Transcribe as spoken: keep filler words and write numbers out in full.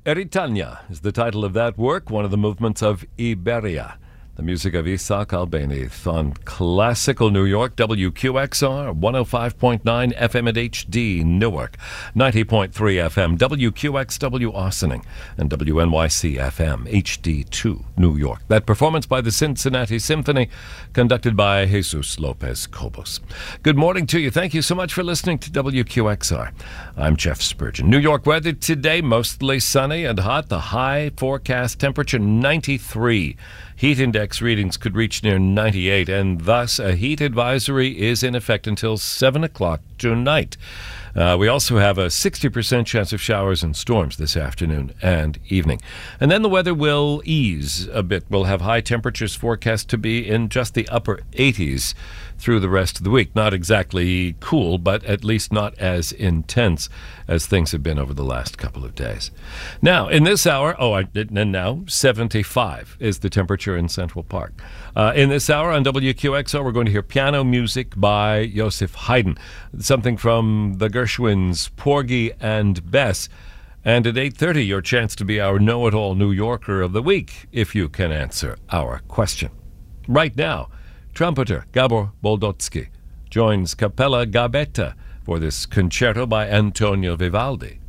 Eritania is the title of that work, one of the movements of Iberia. The music of Isaac Albéniz on Classical New York, W Q X R, one oh five point nine F M at H D, Newark, ninety point three F M, W Q X W Ossining, and W N Y C F M, H D two, New York. That performance by the Cincinnati Symphony, conducted by Jesus Lopez Cobos. Good morning to you. Thank you so much for listening to W Q X R. I'm Jeff Spurgeon. New York weather today, mostly sunny and hot. The high forecast temperature, ninety-three. Heat index readings could reach near ninety-eight, and thus a heat advisory is in effect until seven o'clock tonight. Uh, we also have a sixty percent chance of showers and storms this afternoon and evening. And then the weather will ease a bit. We'll have high temperatures forecast to be in just the upper eighties through the rest of the week. Not exactly cool, but at least not as intense as things have been over the last couple of days. Now, in this hour, oh, I, and now seventy-five is the temperature in Central Park. Uh, in this hour on W Q X R, we're going to hear piano music by Joseph Haydn, something from the Gershwins, Porgy and Bess. And at eight thirty, your chance to be our know-it-all New Yorker of the week, if you can answer our question. Right now, trumpeter Gabor Boldotsky joins Capella Gabetta for this concerto by Antonio Vivaldi.